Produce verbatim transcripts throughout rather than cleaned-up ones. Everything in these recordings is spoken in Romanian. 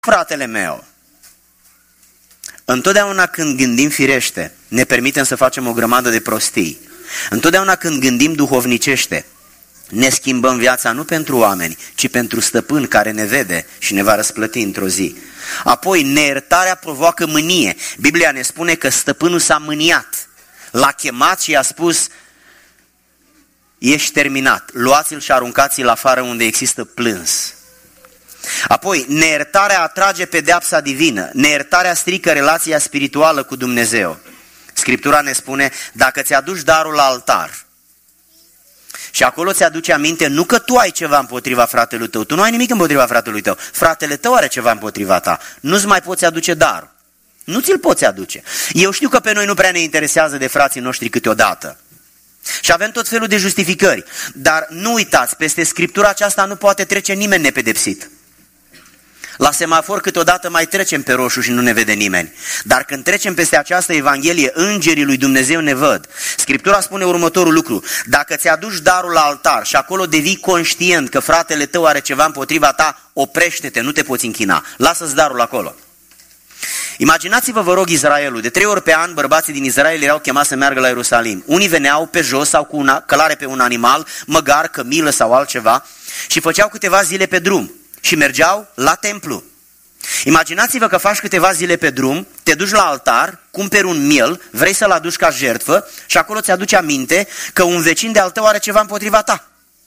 Fratele meu, întotdeauna când gândim firește, ne permitem să facem o grămadă de prostii. Întotdeauna când gândim duhovnicește, ne schimbăm viața nu pentru oameni, ci pentru stăpân care ne vede și ne va răsplăti într-o zi. Apoi, neiertarea provoacă mânie. Biblia ne spune că stăpânul s-a mâniat. L-a chemat și i-a spus: ești terminat, luați-l și aruncați-l afară unde există plâns. Apoi, neiertarea atrage pedeapsa divină. Neiertarea strică relația spirituală cu Dumnezeu. Scriptura ne spune: dacă ți-aduci darul la altar și acolo ți-aduce aminte nu că tu ai ceva împotriva fratelui tău, tu nu ai nimic împotriva fratelui tău, fratele tău are ceva împotriva ta, nu-ți mai poți aduce darul. Nu ți-l poți aduce. Eu știu că pe noi nu prea ne interesează de frații noștri câteodată. Și avem tot felul de justificări. Dar nu uitați, peste Scriptura aceasta nu poate trece nimeni nepedepsit. La semafor câteodată mai trecem pe roșu și nu ne vede nimeni. Dar când trecem peste această Evanghelie, îngerii lui Dumnezeu ne văd. Scriptura spune următorul lucru: dacă ți-aduci darul la altar și acolo devii conștient că fratele tău are ceva împotriva ta, oprește-te, nu te poți închina. Lasă-ți darul acolo. Imaginați-vă, vă rog, Israelul. De trei ori pe an, bărbații din Israel erau chemați să meargă la Ierusalim. Unii veneau pe jos sau cu una, călare pe un animal, măgar, cămilă sau altceva, și făceau câteva zile pe drum și mergeau la templu. Imaginați-vă că faci câteva zile pe drum, te duci la altar, cumperi un miel, vrei să-l aduci ca jertfă și acolo ți-aduce aminte că un vecin de-al tău are ceva împotriva ta.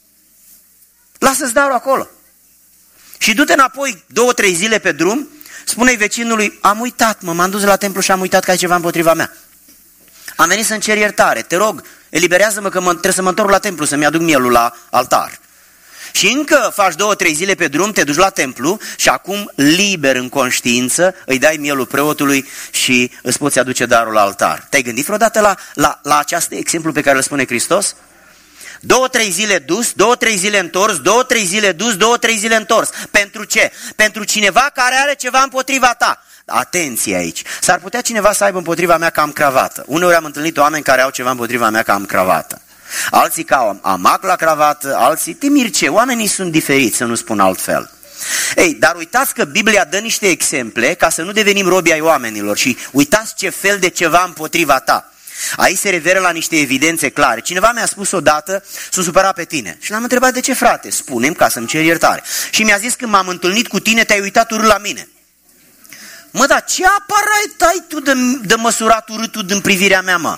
Lasă-ți darul acolo. Și du-te înapoi două, trei zile pe drum, spune-i vecinului: am uitat, mă, m-am dus la templu și am uitat că ai ceva împotriva mea. Am venit să-mi cer iertare, te rog, eliberează-mă că mă, trebuie să mă întorc la templu, să-mi aduc mielul la altar. Și încă faci două, trei zile pe drum, te duci la templu și acum, liber în conștiință, îi dai mielul preotului și îți poți aduce darul la altar. Te-ai gândit vreodată la, la, la acest exemplu pe care îl spune Hristos? Două, trei zile dus, două, trei zile întors, două, trei zile dus, două, trei zile întors. Pentru ce? Pentru cineva care are ceva împotriva ta. Atenție aici. S-ar putea cineva să aibă împotriva mea că am cravată. Uneori am întâlnit oameni care au ceva împotriva mea că am cravată. Alții că au amac la cravată, alții timirce. Oamenii sunt diferiți, să nu spun altfel. Ei, dar uitați că Biblia dă niște exemple ca să nu devenim robi ai oamenilor și uitați ce fel de ceva împotriva ta. Aici se referă la niște evidențe clare. Cineva mi-a spus odată: sunt supărat pe tine. Și l-am întrebat: de ce, frate? Spune-mi ca să-mi cer iertare. Și mi-a zis: când m-am întâlnit cu tine, te-ai uitat urât la mine. Mă, dar ce aparat ai tu de, de măsurat urâtul din privirea mea, mă?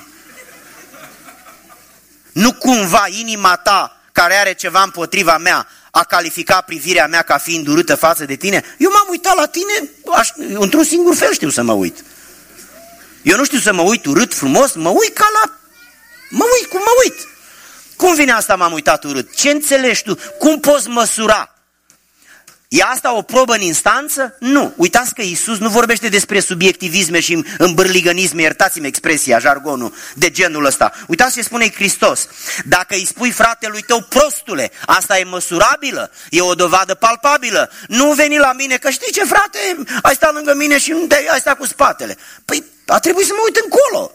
Nu cumva inima ta, care are ceva împotriva mea, a calificat privirea mea ca fiind urâtă față de tine? Eu m-am uitat la tine, aș, într-un singur fel știu să mă uit. Eu nu știu să mă uit urât, frumos, mă uit ca la... Mă uit cum mă uit. Cum vine asta m-am uitat urât? Ce înțelegi tu? Cum poți măsura? E asta o probă în instanță? Nu. Uitați că Iisus nu vorbește despre subiectivisme și îmbârligănisme, iertați-mi expresia, jargonul de genul ăsta. Uitați ce spune Hristos: dacă îi spui fratelui tău: prostule, asta e măsurabilă, e o dovadă palpabilă. Nu veni la mine că știi ce, frate, ai stat lângă mine și nu te-ai stat cu spatele. Păi a trebuit să mă uit încolo.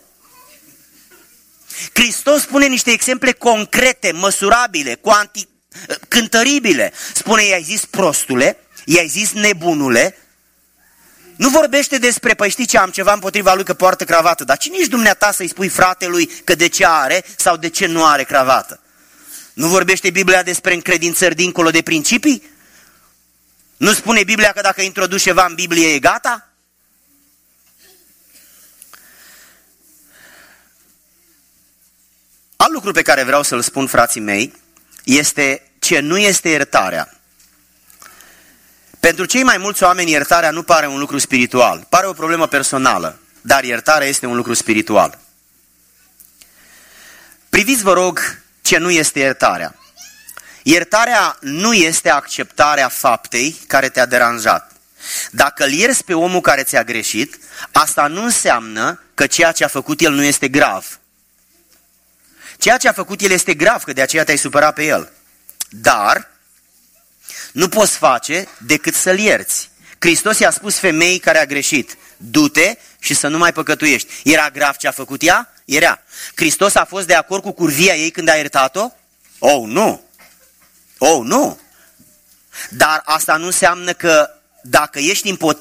Hristos spune niște exemple concrete, măsurabile, cuanti cântăribile. Spune: i-ai zis prostule, i-ai zis nebunule. Nu vorbește despre: păi știi ce, am ceva împotriva lui că poartă cravată. Dar cine ești dumneata să-i spui fratelui că de ce are sau de ce nu are cravată? Nu vorbește Biblia despre încredințări dincolo de principii? Nu spune Biblia că dacă introduci ceva în Biblie e gata? Alt lucru pe care vreau să-l spun, frații mei, este ce nu este iertarea. Pentru cei mai mulți oameni, iertarea nu pare un lucru spiritual, pare o problemă personală, dar iertarea este un lucru spiritual. Priviți, vă rog, ce nu este iertarea. Iertarea nu este acceptarea faptei care te-a deranjat. Dacă îl ierți pe omul care ți-a greșit, asta nu înseamnă că ceea ce a făcut el nu este grav. Ceea ce a făcut el este grav, că de aceea te-ai supărat pe el. Dar nu poți face decât să-l ierți. Hristos i-a spus femeii care a greșit: du-te și să nu mai păcătuiești. Era grav ce a făcut ea? Era. Hristos a fost de acord cu curvia ei când a iertat-o? Oh, nu! Oh, nu! Dar asta nu înseamnă că dacă ești împotriva